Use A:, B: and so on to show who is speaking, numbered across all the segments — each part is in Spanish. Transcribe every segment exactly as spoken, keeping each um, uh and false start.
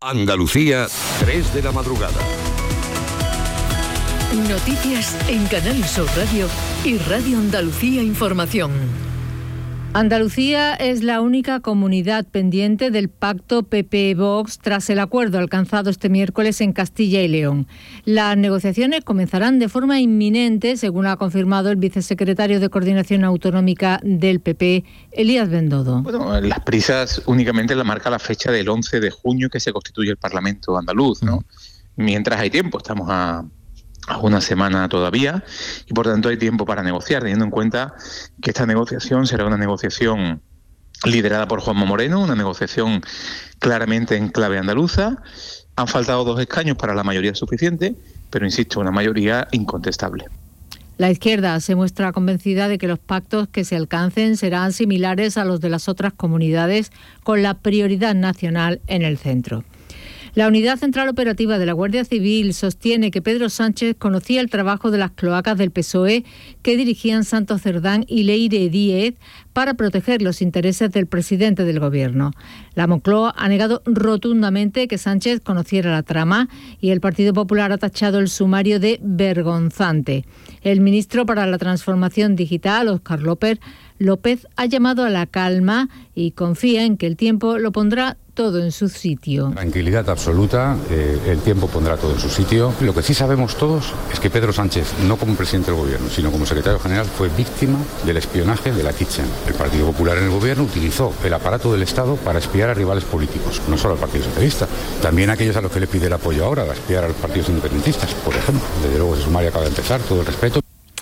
A: Andalucía, tres de la madrugada.
B: Noticias en Canal Sur Radio y Radio Andalucía Información.
C: Andalucía es la única comunidad pendiente del pacto P P-Vox tras el acuerdo alcanzado este miércoles en Castilla y León. Las negociaciones comenzarán de forma inminente, según ha confirmado el vicesecretario de Coordinación Autonómica del P P, Elías Bendodo.
D: Bueno, las prisas únicamente la marca la fecha del once de junio que se constituye el Parlamento andaluz, ¿no? Mientras hay tiempo, estamos a... a una semana todavía y por tanto hay tiempo para negociar, teniendo en cuenta que esta negociación será una negociación liderada por Juanma Moreno, una negociación claramente en clave andaluza. Han faltado dos escaños para la mayoría suficiente, pero insisto, una mayoría incontestable.
C: La izquierda se muestra convencida de que los pactos que se alcancen serán similares a los de las otras comunidades, con la prioridad nacional en el centro. La Unidad Central Operativa de la Guardia Civil sostiene que Pedro Sánchez conocía el trabajo de las cloacas del P S O E que dirigían Santos Cerdán y Leire Díez para proteger los intereses del presidente del Gobierno. La Moncloa ha negado rotundamente que Sánchez conociera la trama y el Partido Popular ha tachado el sumario de vergonzante. El ministro para la Transformación Digital, Óscar López, López, ha llamado a la calma y confía en que el tiempo lo pondrá todo en su sitio.
E: Tranquilidad absoluta, eh, el tiempo pondrá todo en su sitio. Lo que sí sabemos todos es que Pedro Sánchez, no como presidente del Gobierno, sino como secretario general, fue víctima del espionaje de la Kitchen. El Partido Popular en el Gobierno utilizó el aparato del Estado para espiar a rivales políticos, no solo al Partido Socialista, también a aquellos a los que le pide el apoyo ahora, a espiar a los partidos independentistas, por ejemplo. Desde luego ese sumario acaba de empezar, todo el respeto.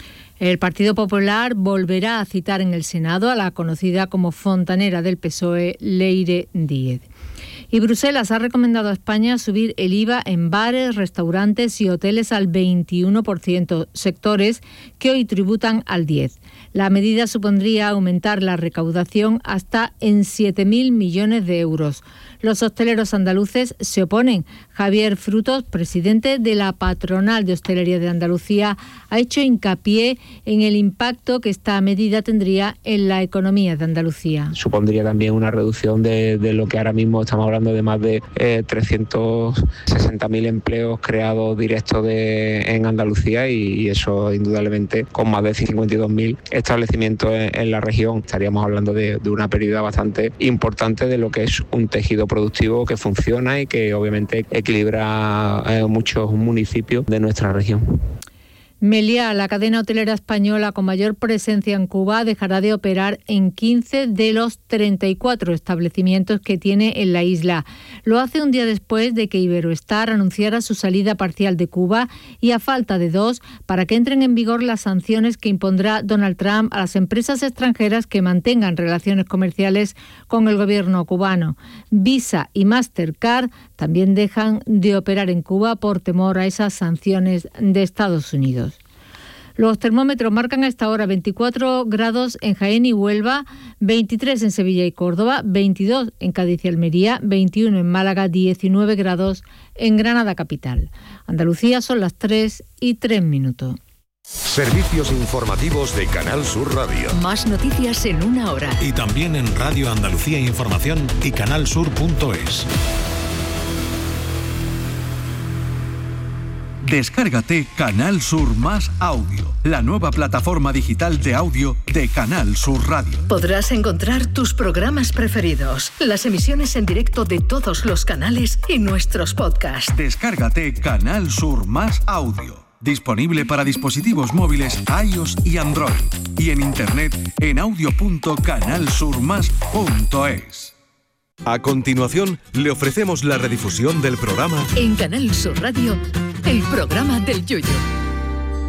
C: El Partido Popular volverá a citar en el Senado a la conocida como fontanera del P S O E, Leire Díez. Y Bruselas ha recomendado a España subir el I V A en bares, restaurantes y hoteles al veintiuno por ciento, sectores que hoy tributan al diez por ciento. La medida supondría aumentar la recaudación hasta en siete mil millones de euros. Los hosteleros andaluces se oponen. Javier Frutos, presidente de la Patronal de Hostelería de Andalucía, ha hecho hincapié en el impacto que esta medida tendría en la economía de Andalucía.
F: Supondría también una reducción de, de lo que ahora mismo estamos hablando de más de eh, trescientos sesenta mil empleos creados directos de, en Andalucía y, y eso indudablemente con más de cincuenta y dos mil establecimientos en, en la región estaríamos hablando de, de una pérdida bastante importante de lo que es un tejido productivo que funciona y que obviamente equilibra eh, muchos municipios de nuestra región.
C: Meliá, la cadena hotelera española con mayor presencia en Cuba, dejará de operar en quince de los treinta y cuatro establecimientos que tiene en la isla. Lo hace un día después de que Iberoestar anunciara su salida parcial de Cuba y a falta de dos para que entren en vigor las sanciones que impondrá Donald Trump a las empresas extranjeras que mantengan relaciones comerciales con el gobierno cubano. Visa y Mastercard también dejan de operar en Cuba por temor a esas sanciones de Estados Unidos. Los termómetros marcan a esta hora veinticuatro grados en Jaén y Huelva, veintitrés en Sevilla y Córdoba, veintidós en Cádiz y Almería, veintiuno en Málaga, diecinueve grados en Granada capital. Andalucía son las tres y tres minutos.
A: Servicios informativos de Canal Sur Radio.
B: Más noticias en una hora.
G: Y también en Radio Andalucía Información y canalsur punto es.
H: Descárgate Canal Sur Más Audio, la nueva plataforma digital de audio de Canal Sur Radio.
B: Podrás encontrar tus programas preferidos, las emisiones en directo de todos los canales y nuestros podcasts.
H: Descárgate Canal Sur Más Audio, disponible para dispositivos móviles iOS y Android, y en internet en audio punto canal sur más punto es.
A: A continuación, le ofrecemos la redifusión del programa
B: En Canal Sur Radio, el programa del Yoyo.